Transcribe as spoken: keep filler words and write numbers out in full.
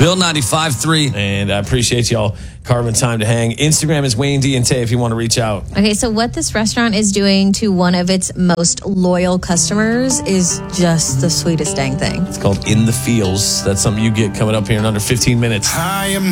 Bill ninety-five three. And I appreciate y'all carving time to hang. Instagram is Wayne D and Tay if you want to reach out. Okay, so what this restaurant is doing to one of its most loyal customers is just the sweetest dang thing. It's called In the Feels. That's something you get coming up here in under fifteen minutes. I am